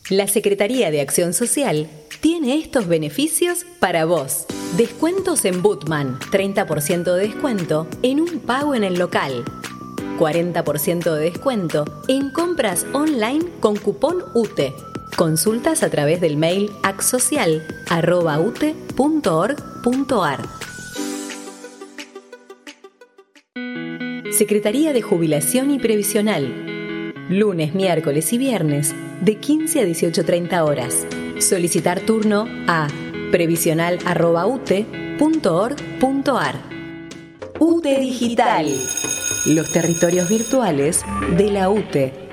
La Secretaría de Acción Social tiene estos beneficios para vos. Descuentos en Bootman, 30% de descuento en un pago en el local. 40% de descuento en compras online con cupón UTE. Consultas a través del mail acsocial@ute.org.ar. Secretaría de Jubilación y Previsional. Lunes, miércoles y viernes de 15 a 18:30 horas. Solicitar turno a previsional@ute.org.ar. UTE Digital. Los territorios virtuales de la UTE.